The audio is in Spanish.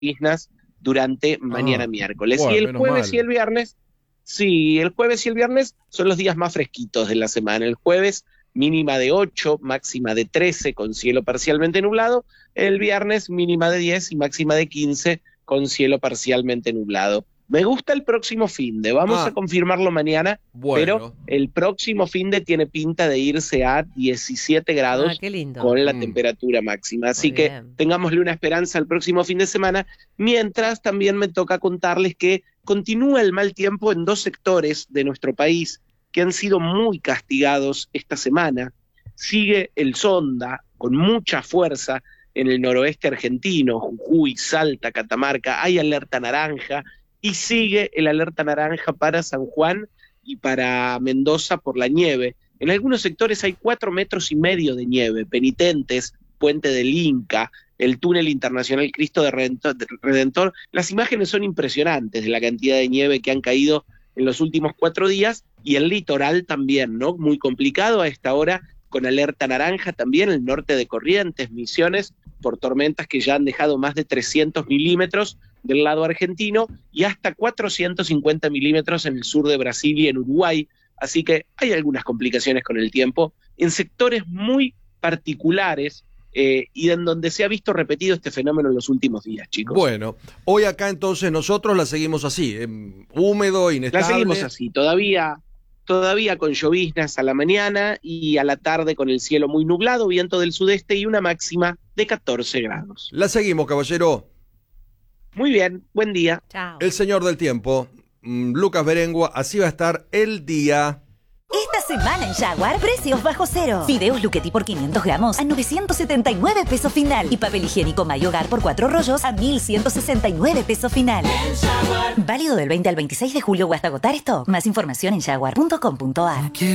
lloviznas durante mañana miércoles. Bueno, Y el menos jueves mal. y el viernes, sí, el jueves y el viernes son los días más fresquitos de la semana. El jueves mínima de 8, máxima de 13 con cielo parcialmente nublado. El viernes mínima de 10 y máxima de 15 con cielo parcialmente nublado. Me gusta el próximo finde, vamos a Ah, confirmarlo mañana, pero bueno. el próximo finde tiene pinta de irse a 17 Ah, grados qué lindo. con la Mm. temperatura máxima. Muy Así que bien. tengámosle una esperanza al próximo fin de semana, mientras también me toca contarles que continúa el mal tiempo en 2 sectores de nuestro país que han sido muy castigados esta semana. Sigue el Sonda con mucha fuerza en el noroeste argentino, Jujuy, Salta, Catamarca, hay alerta naranja, y sigue el alerta naranja para San Juan y para Mendoza por la nieve. En algunos sectores hay 4,5 metros de nieve, Penitentes, Puente del Inca, el túnel internacional Cristo de Redentor. Las imágenes son impresionantes de la cantidad de nieve que han caído en los últimos 4 días, y el litoral también, ¿no? Muy complicado a esta hora, con alerta naranja también el norte de Corrientes, Misiones, por tormentas que ya han dejado más de 300 milímetros del lado argentino y hasta 450 milímetros en el sur de Brasil y en Uruguay. Así que hay algunas complicaciones con el tiempo en sectores muy particulares y en donde se ha visto repetido este fenómeno en los últimos días, chicos. Bueno, hoy acá entonces nosotros la seguimos así, húmedo, La inestable. seguimos así, todavía con lloviznas a la mañana y a la tarde con el cielo muy nublado, viento del sudeste y una máxima de 14 grados. La seguimos, caballero. Muy bien, buen día. Chao. El señor del tiempo, Lucas Berengua, así va a estar el día. Esta semana en Jaguar, precios bajo cero. Fideos Luchetti por 500 gramos a 979 pesos final. Y papel higiénico May Hogar por 4 rollos a 1169 pesos final. Válido del 20 al 26 de julio o hasta agotar stock. Más información en jaguar.com.ar.